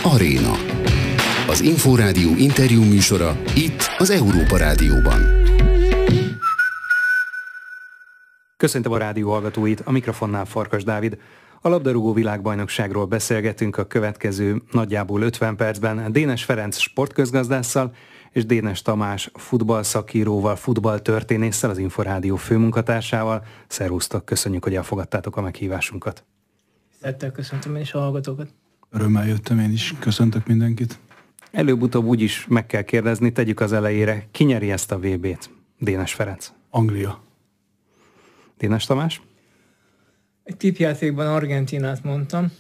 Aréna. Az Inforádió interjú műsora itt az Európa Rádióban. Köszöntöm a rádió hallgatóit, a mikrofonnál Farkas Dávid. A labdarúgó világbajnokságról beszélgetünk a következő nagyjából 50 percben Dénes Ferenc sportközgazdásszal és Dénes Tamás futballszakíróval, futballtörténésszel, az Inforádió főmunkatársával. Szervusztok, köszönjük, hogy elfogadtátok a meghívásunkat. Szeretettel köszöntöm én is a hallgatókat. Örömmel jöttem én is. Köszöntök mindenkit. Előbb-utóbb úgyis meg kell kérdezni, tegyük az elejére, ki nyeri ezt a VB-t? Dénes Ferenc. Anglia. Dénes Tamás? Egy tippjátékban Argentinát mondtam,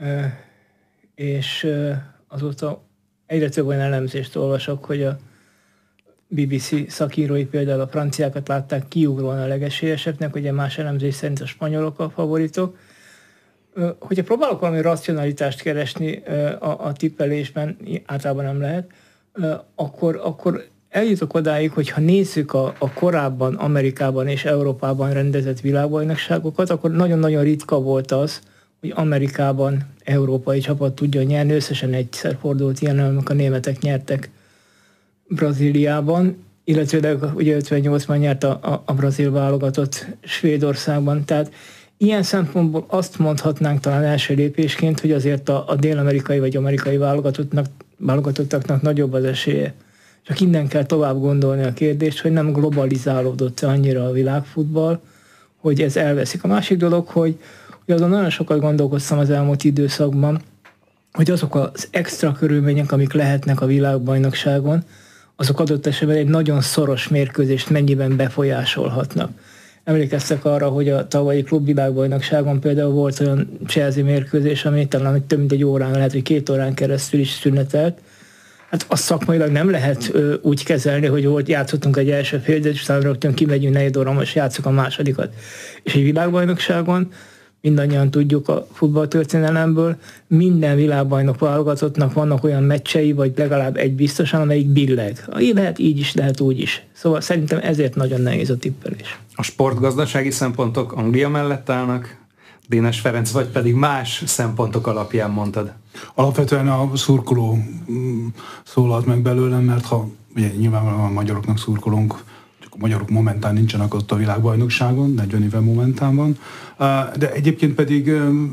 és azóta egyre több olyan elemzést olvasok, hogy a BBC szakírói például a franciákat látták kiugróan a legesélyesebbnek, ugye más elemzés szerint a spanyolok a favoritok. Hogyha próbálok valami racionalitást keresni a tippelésben, általában nem lehet, akkor eljutok odáig, hogy ha nézzük a korábban Amerikában és Európában rendezett világbajnokságokat, akkor nagyon-nagyon ritka volt az, hogy Amerikában európai csapat tudja nyerni. Összesen egyszer fordult ilyen, amikor a németek nyertek Brazíliában, illetve ugye 58-ban nyert a brazil válogatott Svédországban. Tehát ilyen szempontból azt mondhatnánk talán első lépésként, hogy azért a dél-amerikai vagy amerikai válogatottaknak nagyobb az esélye. Csak innen kell tovább gondolni a kérdést, hogy nem globalizálódott annyira a világfutball, hogy ez elveszik. A másik dolog, hogy azon nagyon sokat gondolkoztam az elmúlt időszakban, hogy azok az extra körülmények, amik lehetnek a világbajnokságon, azok adott esetben egy nagyon szoros mérkőzést mennyiben befolyásolhatnak. Emlékeztek arra, hogy a tavalyi klubvilágbajnokságon például volt olyan Chelsea mérkőzés, ami talán több mint egy órán, lehet, hogy 2 órán keresztül is szünetelt. Hát azt szakmailag nem lehet úgy kezelni, hogy játszottunk egy első fél, és aztán rögtön kimegyünk 4 óra, most játszunk a másodikat. És egy világbajnokságon, mindannyian tudjuk a futballtörténelemből, minden világbajnok válogatottnak vannak olyan meccsei, vagy legalább egy biztosan, amelyik billeg. Lehet így is, lehet úgy is. Szóval szerintem ezért nagyon nehéz a tippelés. A sportgazdasági szempontok Anglia mellett állnak, Dénes Ferenc, vagy pedig más szempontok alapján mondtad? Alapvetően a szurkoló szólalt meg belőlem, mert ha ugye, nyilvánvalóan a magyaroknak szurkolunk, csak a magyarok momentán nincsenek ott a világbajnokságon, 40 éve momentán van, de egyébként pedig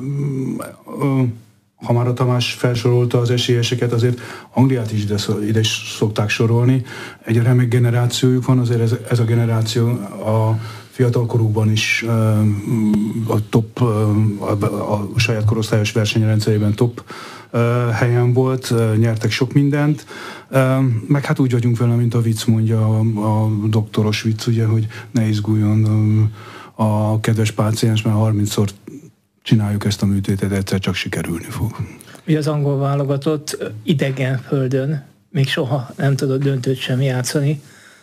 ha már a Tamás felsorolta az esélyeseket, azért Angliát is ide szokták sorolni. Egy remek generációjuk van, azért ez a generáció a fiatalkorukban is a top, a saját korosztályos versenyrendszerében top helyen volt, nyertek sok mindent, meg hát úgy vagyunk vele, mint a vicc mondja, a doktoros vicc, ugye, hogy ne izguljon a kedves páciens, mert 30-szor csináljuk ezt a műtétet, egyszer csak sikerülni fog. Ugye az angol válogatott idegen földön még soha nem tudott döntőt sem játszani.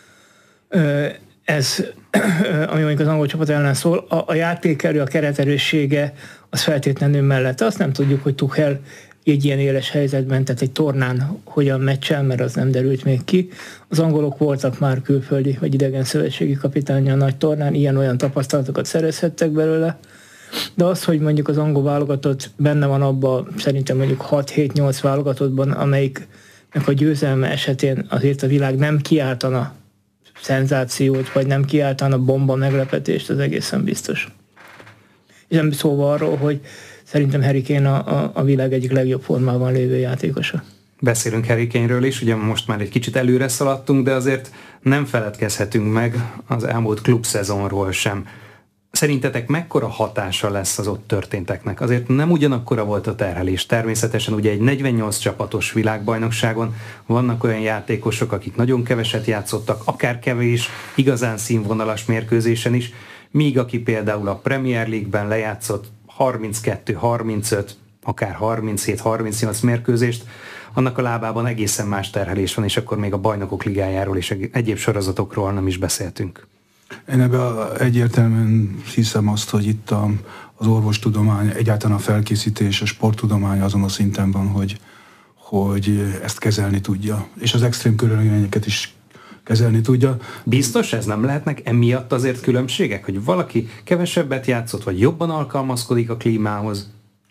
Ez, ami mondjuk az angol csapat ellen szól, a játékerő, a kereterőssége az feltétlenül mellette. Azt nem tudjuk, hogy Tuchel egy ilyen éles helyzetben, tehát egy tornán hogyan meccsel, mert az nem derült még ki. Az angolok voltak már külföldi vagy idegen szövetségi kapitánya a nagy tornán, ilyen-olyan tapasztalatokat szerezhettek belőle. De az, hogy mondjuk az angol válogatott benne van abban, szerintem mondjuk 6-7-8 válogatottban, amelyiknek a győzelme esetén azért a világ nem kiáltana szenzációt, vagy nem kiáltana bomba meglepetést, az egészen biztos. És nem szóval arról, hogy szerintem Harry Kane a világ egyik legjobb formában lévő játékosa. Beszélünk Harry Kane-ről is, ugye most már egy kicsit előre szaladtunk, de azért nem feledkezhetünk meg az elmúlt klubszezonról sem. Szerintetek mekkora hatása lesz az ott történteknek? Azért nem ugyanakkora volt a terhelés. Természetesen ugye egy 48 csapatos világbajnokságon vannak olyan játékosok, akik nagyon keveset játszottak, akár kevés, igazán színvonalas mérkőzésen is, míg aki például a Premier League-ben lejátszott 32-35, akár 37-38 mérkőzést, annak a lábában egészen más terhelés van, és akkor még a Bajnokok Ligájáról és egyéb sorozatokról nem is beszéltünk. Én ebben egyértelműen hiszem azt, hogy itt az orvostudomány, egyáltalán a felkészítés, a sporttudomány azon a szinten van, hogy ezt kezelni tudja. És az extrém körülményeket is kezelni tudja. Biztos ez nem lehetnek emiatt azért különbségek, hogy valaki kevesebbet játszott, vagy jobban alkalmazkodik a klímához?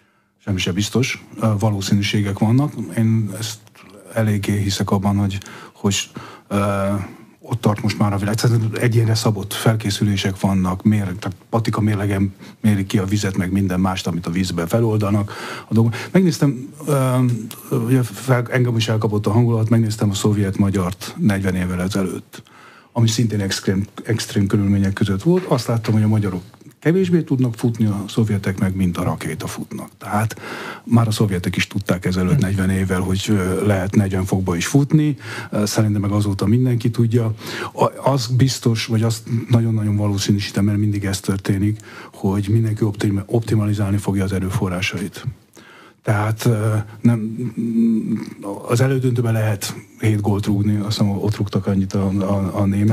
semmi sem biztos, valószínűségek vannak. Én ezt eléggé hiszek abban, hogy ott tart most már a világ. Egyénre szabott felkészülések vannak, tehát patika mérlegen mérik ki a vizet, meg minden mást, amit a vízbe feloldanak. Megnéztem, engem is elkapott a hangulat, megnéztem a szovjet-magyart 40 évvel ezelőtt, ami szintén extrém körülmények között volt. Azt láttam, hogy a magyarok kevésbé tudnak futni, a szovjetek meg mint a rakéta futnak. Tehát már a szovjetek is tudták ezelőtt 40 évvel, hogy lehet 40 fokba is futni, szerintem meg azóta mindenki tudja. Az biztos, vagy azt nagyon-nagyon valószínűsítem, mert mindig ez történik, hogy mindenki optimalizálni fogja az erőforrásait. Tehát az elődöntőben lehet 7 gólt rúgni, azt hiszem, ott rúgtak annyit a német.